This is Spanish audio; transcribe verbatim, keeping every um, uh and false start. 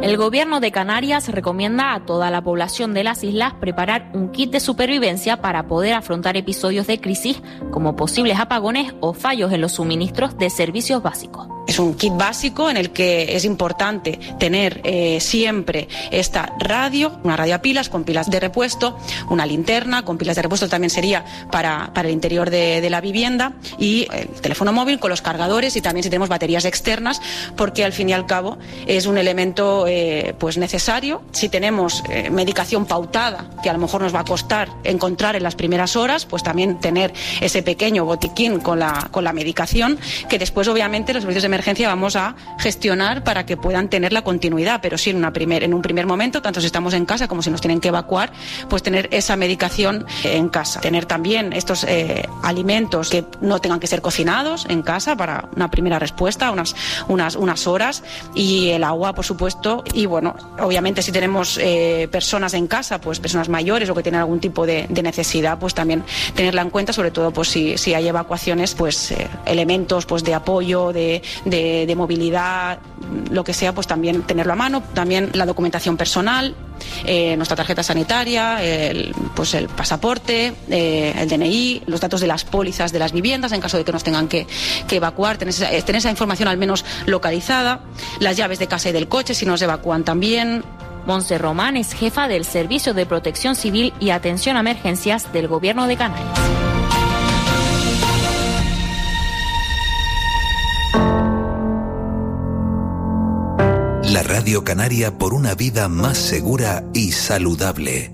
El gobierno de Canarias recomienda a toda la población de las islas preparar un kit de supervivencia para poder afrontar episodios de crisis como posibles apagones o fallos en los suministros de servicios básicos. Es un kit básico en el que es importante tener eh, siempre esta radio, una radio a pilas con pilas de repuesto, una linterna con pilas de repuesto también sería para, para el interior de, de la vivienda, y el teléfono móvil con los cargadores, y también si tenemos baterías externas, porque al fin y al cabo es un elemento eh, pues necesario. Si tenemos eh, medicación pautada, que a lo mejor nos va a costar encontrar en las primeras horas, pues también tener ese pequeño botiquín con la, con la medicación, que después obviamente los servicios de emergencia vamos a gestionar para que puedan tener la continuidad, pero sí en, una primer, en un primer momento, tanto si estamos en casa como si nos tienen que evacuar, pues tener esa medicación en casa. Tener también estos eh, alimentos que no tengan que ser cocinados en casa para una primera respuesta, unas, unas, unas horas, y el agua, por supuesto. Y bueno, obviamente si tenemos eh, personas en casa, pues personas mayores o que tienen algún tipo de, de necesidad, pues también tenerla en cuenta, sobre todo pues si, si hay evacuaciones, pues eh, elementos pues de apoyo, de De, de movilidad, lo que sea, pues también tenerlo a mano. También la documentación personal, eh, nuestra tarjeta sanitaria, el, pues el pasaporte, eh, el D N I, los datos de las pólizas de las viviendas en caso de que nos tengan que, que evacuar, tener esa, tener esa información al menos localizada, las llaves de casa y del coche si nos evacúan también. Montse Román es jefa del Servicio de Protección Civil y Atención a Emergencias del Gobierno de Canarias. La Radio Canaria por una vida más segura y saludable.